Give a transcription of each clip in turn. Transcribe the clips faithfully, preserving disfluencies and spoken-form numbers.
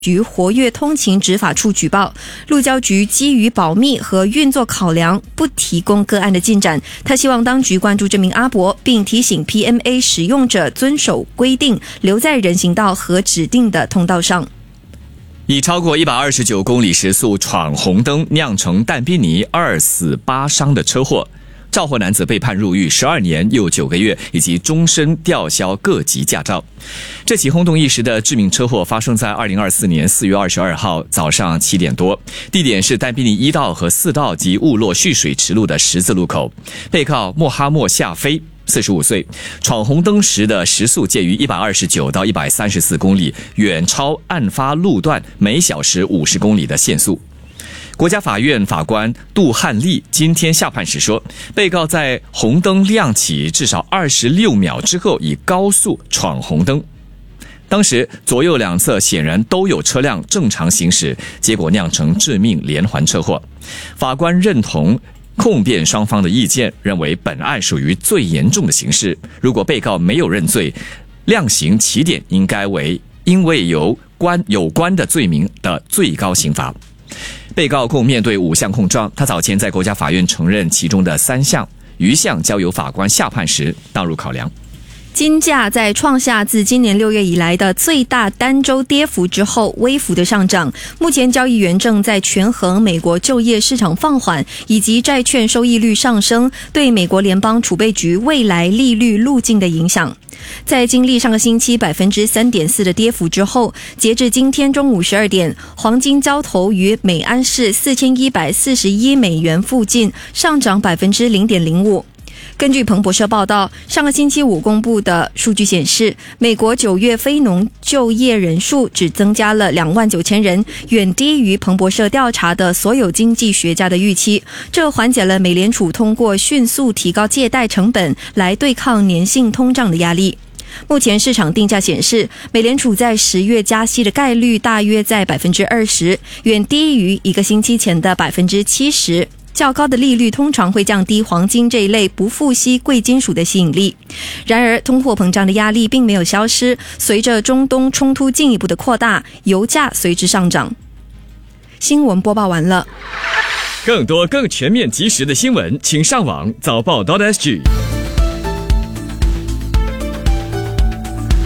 局活跃通勤执法处举报，路交局基于保密和运作考量，不提供个案的进展。他希望当局关注这名阿伯，并提醒 P M A 使用者遵守规定，留在人行道和指定的通道上。 以超过一百二十九公里时速闯红灯，酿成但宾尼二死八伤的车祸，肇祸男子被判入狱十二年又九个月，以及终身吊销各级驾照。这起轰动一时的致命车祸发生在二零二四年四月二十二号早上七点多，地点是但宾尼一道和四道及雾洛蓄水池路的十字路口。被告莫哈默夏飞四十五岁，闯红灯时的时速介于一百二十九到一百三十四公里，远超案发路段每小时五十公里的限速。国家法院法官杜汉利今天下判时说，被告在红灯亮起至少二十六秒之后以高速闯红灯，当时左右两侧显然都有车辆正常行驶，结果酿成致命连环车祸。法官认同控辩双方的意见，认为本案属于最严重的刑事，如果被告没有认罪，量刑起点应该为因为有关有关的罪名的最高刑罚。被告共面对五项控状，他早前在国家法院承认其中的三项，余项交由法官下判时纳入考量。 金价在创下自今年六月以来的最大单周跌幅之后微幅的上涨，目前交易员正在权衡美国就业市场放缓以及债券收益率上升对美国联邦储备局未来利率路径的影响。在经历上个星期 百分之三点四 的跌幅之后，截至今天中午十二点，黄金交投于每安士四千一百四十一美元附近，上涨 百分之零点零五。根据彭博社报道，上个星期五公布的数据显示，美国九月非农就业人数只增加了两万九千人，远低于彭博社调查的所有经济学家的预期。这缓解了美联储通过迅速提高借贷成本来对抗粘性通胀的压力。目前市场定价显示，美联储在十月加息的概率大约在 百分之二十， 远低于一个星期前的 百分之七十。较高的利率通常会降低黄金这一类不富硒贵金属的吸引力。然而，通货膨胀的压力并没有消失，随着中东冲突进一步的扩大，油价随之上涨。新闻播报完了。 更多更全面及时的新闻，请上网早报 .sg。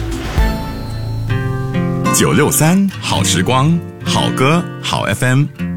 九六三好时光，好歌好 F M。